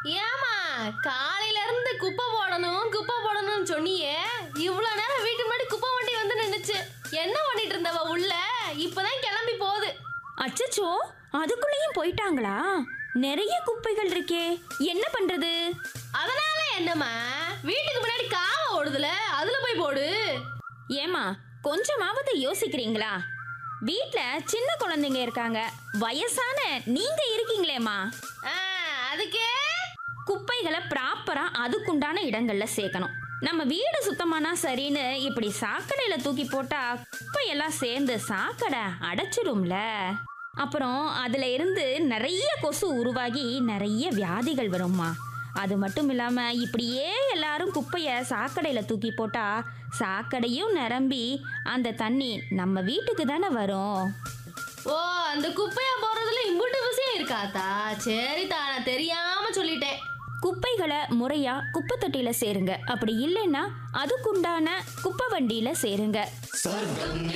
ஏமா காலையில இருந்து குப்பை போடணும் குப்பை போடணும்னு சொன்னியே, இவ்வளவு நேரம் வீட்டு முன்னாடி குப்பை வண்டி வந்து நின்னுச்சு. என்ன பண்ணிட்டு இருந்தவ உள்ள? இப்பதான் கிளம்பி போகுது. அச்சச்சோ, அதுக்குள்ளேயும் போயிட்டாங்களா? நிறைய குப்பைகள் இருக்கே, என்ன பண்றது? அதனால என்னம்மா, வீட்டுக்கு முன்னாடி காவ ஓடுதுல, அதுல போய் போடு. ஏமா கொஞ்சமாவது யோசிக்கிறீங்களா? வீட்ல சின்ன குழந்தைங்க இருக்காங்க, வயசான நீங்க இருக்கீங்களேம்மா. அதுக்கே குப்பைகளை ப்ராப்பரா அதுக்குண்டான இடங்கள்ல சேர்க்கணும். நம்ம வீடு சுத்தமானா சரின்னு இப்படி சாக்கடையில தூக்கி போட்டா குப்பையெல்லாம் சேர்ந்து சாக்கடை அடைச்சிடும்ல. அப்புறம் அதுல இருந்து நிறைய கொசு உருவாகி நிறைய வியாதிகள் வரும்மா. அது மட்டும் இல்லாம இப்படியே எல்லாரும் குப்பைய சாக்கடையில தூக்கி போட்டா சாக்கடையும் நிரம்பி அந்த தண்ணி நம்ம வீட்டுக்கு தானே வரும். ஓ, அந்த குப்பையா போறதுல இம்புட்டு விஷயம் இருக்காத்தா? சரிதா, நான் தெரியாம சொல்லிட்டேன். குப்பைகளை முறையா குப்பை தொட்டியில சேருங்க. அப்படி இல்லைன்னா அதுக்குண்டான குப்பை வண்டியில சேருங்க.